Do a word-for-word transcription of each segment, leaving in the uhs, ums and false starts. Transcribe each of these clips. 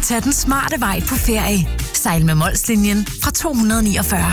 Tag den smarte vej på ferie. Sejl med Molslinjen fra to hundrede niogfyrre.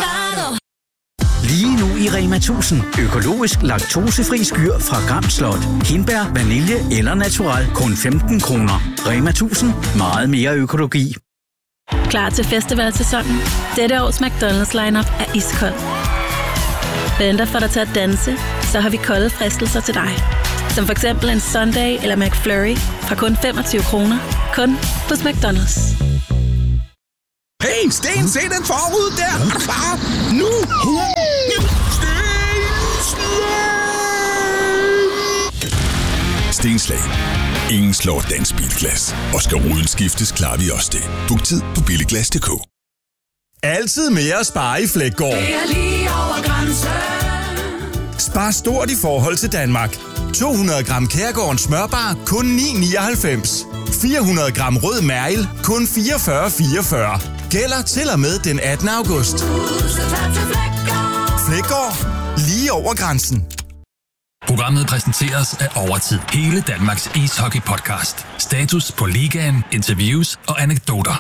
Lige nu i Rema tusind. Økologisk laktosefri skyr fra Gram Slot. Hindbær, vanilje eller natural. Kun femten kroner. Rema tusind. Meget mere økologi. Klar til festivalsæsonen? Dette års McDonald's lineup er iskold. Venter for dig til at danse, så har vi kolde fristelser til dig. Som for eksempel en Sunday eller McFlurry fra kun femogtyve kroner. Kun hos McDonald's. Hey, Sten, se den forud der! Er du klar? Nu! Sten! Stenslag. Ingen slår dansk bilglas. Og skal ruden skiftes, klarer vi også det. Book tid på billiglas punktum d k. Altid mere at spare i Flækgaard. Det er lige over grænsen. Spar stort i forhold til Danmark. to hundrede gram Kærgårdens smørbar, kun ni nioghalvfems. fire hundrede gram rød mærgel, kun fireogfyrre fireogfyrre. Gælder til og med den attende august. Flækgaard. Lige over grænsen. Programmet præsenteres af Overtid. Hele Danmarks ishockey-podcast. Status på ligaen, interviews og anekdoter.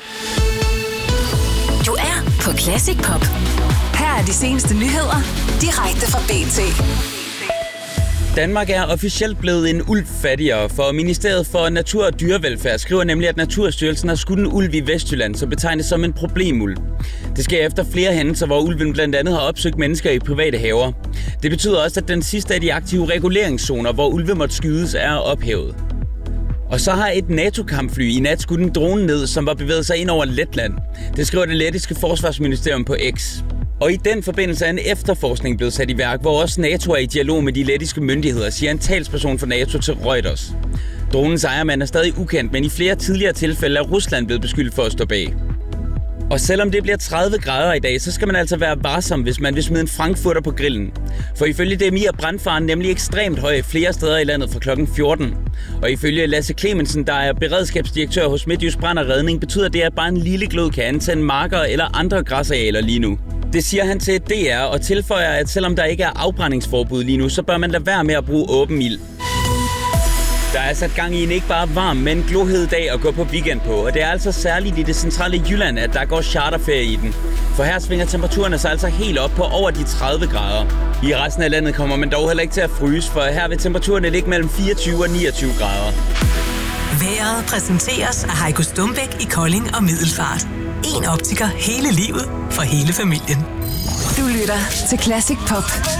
Du er på Classic Pop. Her er de seneste nyheder, direkte fra B T. Danmark er officielt blevet en ulv fattigere, for Ministeriet for Natur og Dyrevelfærd skriver nemlig, at Naturstyrelsen har skudt en ulv i Vestjylland, som betegnes som en problemulv. Det sker efter flere hændelser, hvor ulven blandt andet har opsøgt mennesker i private haver. Det betyder også, at den sidste af de aktive reguleringszoner, hvor ulve måtte skydes, er ophævet. Og så har et NATO-kampfly i nat skudt en drone ned, som var bevæget sig ind over Letland. Det skriver det lettiske forsvarsministerium på X. Og i den forbindelse er en efterforskning blevet sat i værk, hvor også NATO er i dialog med de lettiske myndigheder, siger en talsperson for NATO til Reuters. Dronens ejermand er stadig ukendt, men i flere tidligere tilfælde er Rusland blevet beskyldt for at stå bag. Og selvom det bliver tredive grader i dag, så skal man altså være varsom, hvis man vil smide en frankfurter på grillen. For ifølge D M I er brandfaren nemlig ekstremt høj flere steder i landet fra klokken fjorten. Og ifølge Lasse Clemensen, der er beredskabsdirektør hos Midtjysk Brand og Redning, betyder det, at bare en lille glød kan antænde marker eller andre græsarealer lige nu. Det siger han til D R og tilføjer, at selvom der ikke er afbrændingsforbud lige nu, så bør man lade være med at bruge åben ild. Der er sat gang i en ikke bare varm, men glohed dag at gå på weekend på, og det er altså særligt i det centrale Jylland, at der går charterferie i den. For her svinger temperaturerne sig altså helt op på over de tredive grader. I resten af landet kommer man dog heller ikke til at fryse, for her vil temperaturerne ligge mellem fireogtyve og niogtyve grader. Vejret præsenteres af Heiko Stumbæk i Kolding og Middelfart. En optiker hele livet for hele familien. Du lytter til Classic Pop.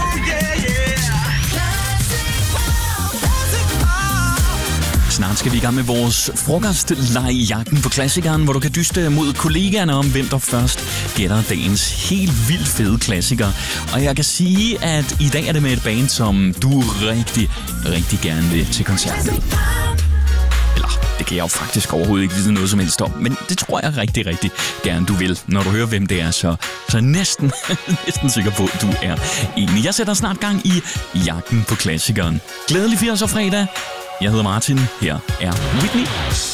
Snart skal vi i gang med vores frokostleg i jagten på klassikeren, hvor du kan dyste mod kollegaerne om, hvem der først gætter dagens helt vildt fede klassiker. Og jeg kan sige, at i dag er det med et band, som du rigtig, rigtig gerne vil til koncert med. Eller, det kan jeg jo faktisk overhovedet ikke vide noget som helst om, men det tror jeg rigtig, rigtig gerne du vil. Når du hører, hvem det er, så, så næsten, næsten sikker på, at du er enig. Jeg sætter snart gang i jagten på klassikeren. Glædelig firs-års fredag. Jeg hedder Martin. Her er Whitney.